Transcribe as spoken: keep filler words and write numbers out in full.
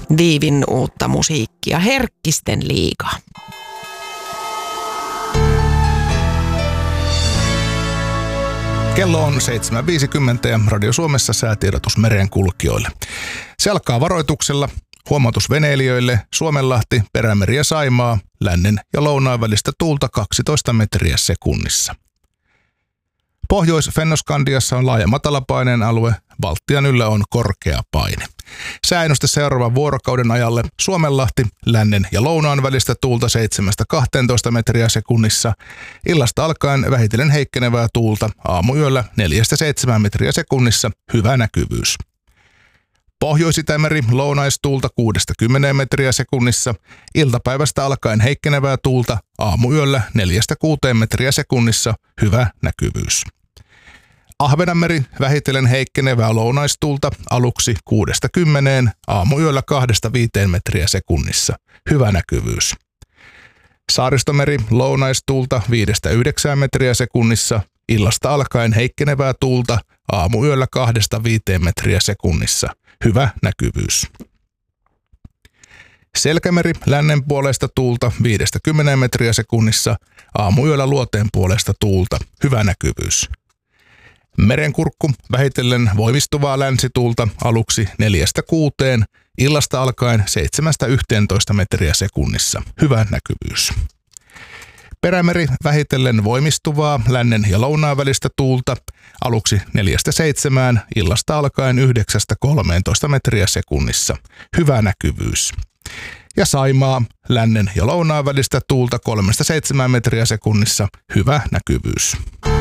Viivin uutta musiikkia, Herkkisten liiga. Kello on seitsemän viisikymmentä ja Radio Suomessa säätiedotus merenkulkijoille. Se alkaa varoituksella. Huomautus veneilijöille: Suomenlahti, Perämeri ja Saimaa, lännen ja lounaan välistä tuulta kaksitoista metriä sekunnissa. Pohjois-Fennoskandiassa on laaja matalapaineen alue, Baltian yllä on korkea paine. Sääennuste seuraavan vuorokauden ajalle: Suomenlahti, lännen ja lounaan välistä tuulta seitsemästä kahteentoista metriä sekunnissa, illasta alkaen vähitellen heikkenevää tuulta, aamuyöllä neljästä seitsemään metriä sekunnissa, hyvä näkyvyys. Pohjois-Itämeri, lounaistuulta kuudesta kymmeneen metriä sekunnissa, iltapäivästä alkaen heikkenevää tuulta, aamuyöllä neljästä kuuteen metriä sekunnissa, hyvä näkyvyys. Ahvenanmeri, vähitellen heikkenevää lounaistuulta, aluksi kuudesta kymmeneen, aamuyöllä kahdesta viiteen metriä sekunnissa, hyvä näkyvyys. Saaristomeri, lounaistuulta viidestä yhdeksään metriä sekunnissa, illasta alkaen heikkenevää tuulta, aamuyöllä kahdesta viiteen metriä sekunnissa, hyvä näkyvyys. Selkämeri, lännen puolesta tuulta viidestä kymmeneen metriä sekunnissa, aamuyöllä luoteen puolesta tuulta, hyvä näkyvyys. Merenkurkku, vähitellen voimistuvaa länsituulta, aluksi neljästä kuuteen, illasta alkaen seitsemästä yhteentoista metriä sekunnissa, hyvä näkyvyys. Perämeri, vähitellen voimistuvaa lännen ja lounaan välistä tuulta, aluksi neljästä seitsemään, illasta alkaen yhdeksästä kolmeentoista metriä sekunnissa, hyvä näkyvyys. Ja Saimaa, lännen ja lounaan välistä tuulta kolmesta seitsemään metriä sekunnissa, hyvä näkyvyys.